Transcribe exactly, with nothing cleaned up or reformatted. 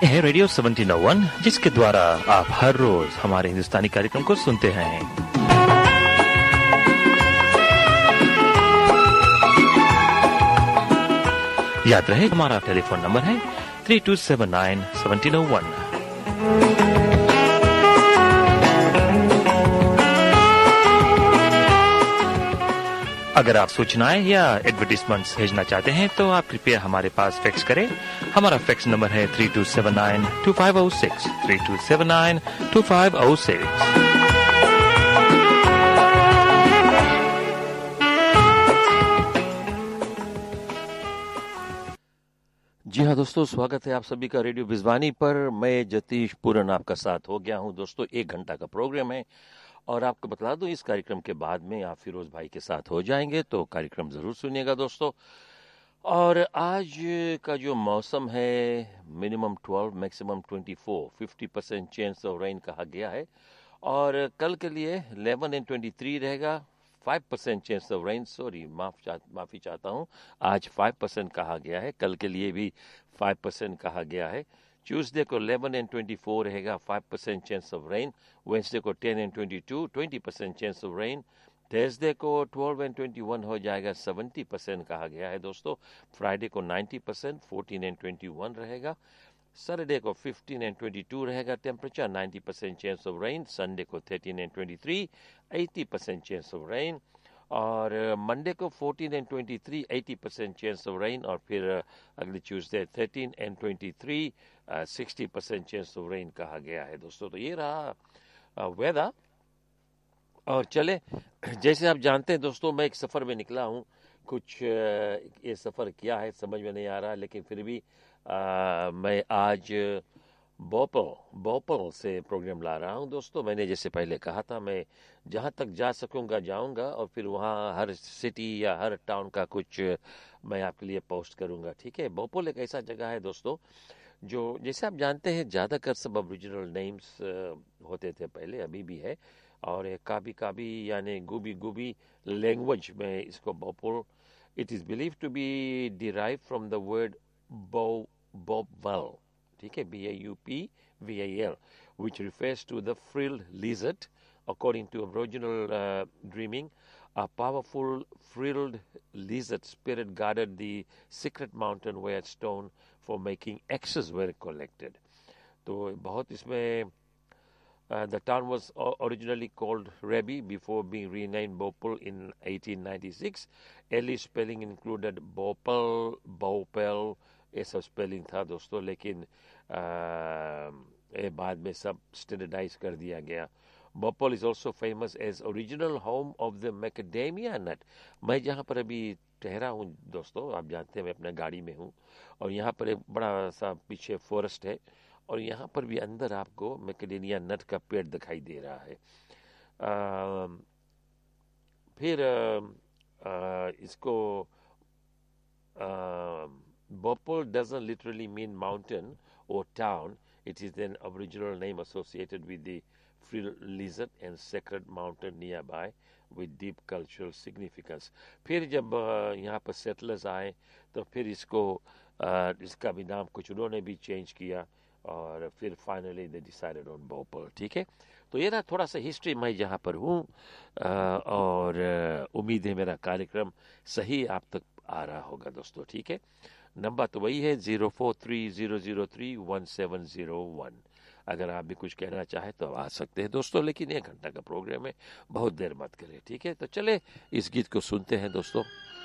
है radio seventeen ओ one, जिसके द्वारा आप हर रोज हमारे हिंदुस्तानी कार्यक्रम को सुनते हैं। याद रहे हमारा टेलीफोन नंबर है three to seven nine seventeen O one. अगर आप सूचनाएं या एडवर्टीजमेंट्स भेजना चाहते हैं तो आप कृपया हमारे पास फैक्स करें। हमारा फैक्स नंबर है three to seven nine to five O six, three to seven nine to five O six. जी हाँ दोस्तों, स्वागत है आप सभी का रेडियो बिजवानी पर। मैं जतीश पूरन आपका साथ हो गया हूँ। दोस्तों, एक घंटा का प्रोग्राम है और आपको बता दूं, इस कार्यक्रम के बाद में आप फिरोज भाई के साथ हो जाएंगे, तो कार्यक्रम जरूर सुनिएगा दोस्तों। और आज का जो मौसम है, minimum twelve, maximum twenty four, fifty percent chance of rain कहा गया है। और कल के लिए इलेवन एंड ट्वेंटी थ्री रहेगा, five percent chance of rain. Sorry, माफ चा, माफी चाहता हूँ, आज फाइव परसेंट कहा गया है, कल के लिए भी फाइव परसेंट कहा गया है। ट्यूसडे को इलेवन एंड ट्वेंटी फोर रहेगा, five percent chance of rain. Wednesday को ten and twenty two, twenty percent chance of rain. Thursday को ट्वेल्व एंड ट्वेंटी वन हो जाएगा, सेवेंटी परसेंट कहा गया है दोस्तों। फ्राइडे को ninety percent, fourteen and twenty one रहेगा। सैटरडे को फिफ्टीन एंड ट्वेंटी टू रहेगा temperature, ninety percent chance of rain. Sunday को thirteen and twenty three, eighty percent chance of rain. और मंडे को fourteen and twenty three, eighty percent chance of rain. और फिर अगले Tuesday thirteen and twenty three, sixty percent chance of rain कहा गया है दोस्तों। तो ये रहा वेदर। और चले, जैसे आप जानते हैं दोस्तों, मैं एक सफ़र में निकला हूँ। कुछ ये सफ़र क्या है समझ में नहीं आ रहा, लेकिन फिर भी आ, मैं आज भोपाल भोपाल से प्रोग्राम ला रहा हूं दोस्तों। मैंने जैसे पहले कहा था, मैं जहां तक जा सकूंगा जाऊंगा, और फिर वहां हर सिटी या हर टाउन का कुछ मैं आपके लिए पोस्ट करूंगा, ठीक है। भोपाल एक ऐसा जगह है दोस्तों, जो जैसे आप जानते हैं ज़्यादातर सब ओरिजिनल नेम्स होते थे पहले, अभी भी है। और काबी काबी यानी गुबी गुबी लैंग्वेज में इसको Bhopal, it is believe to be derive from the word बो बोपवेल, ठीक है, B A U P V A L, which refers to the frilled lizard. According to Aboriginal uh, dreaming, a powerful frilled lizard spirit guarded the secret mountain where stone for making axes were collected. तो बहुत इसमें uh, the town was originally called Rebi before being renamed Bhopal in eighteen ninety-six. Early spelling included Bhopal, Bhopal, ये सब spelling था दोस्तों, लेकिन ये बाद में सब स्टैंडर्डाइज कर दिया गया। Bhopal is also famous as original home of the macadamia नट। मैं जहाँ पर अभी ठहरा हूँ दोस्तों, आप जानते हैं मैं अपना गाड़ी में हूँ, और यहाँ पर एक बड़ा सा पीछे फॉरेस्ट है, और यहाँ पर भी अंदर आपको मैकेडेमिया नट का पेड़ दिखाई दे रहा है। आ, फिर आ, आ, इसको आ, Bhopal doesn't literally mean mountain or town. It is an Aboriginal name associated with the frilled lizard and sacred mountain nearby with deep cultural significance. फिर जब यहाँ पर settlers आए तो फिर इसको इसका भी नाम कुछ उन्होंने भी चेंज किया, और फिर finally they decided on Bhopal, ठीक है। तो ये ना थोड़ा सा हिस्ट्री, मैं जहाँ पर हूँ, और उम्मीद है मेरा कार्यक्रम सही आप तक आ रहा होगा दोस्तों, ठीक है। नंबर तो वही है zero four three zero zero three one seven zero one. अगर आप भी कुछ कहना चाहे तो आ सकते हैं दोस्तों, लेकिन एक घंटा का प्रोग्राम है, बहुत देर मत करें, ठीक है। तो चले इस गीत को सुनते हैं दोस्तों।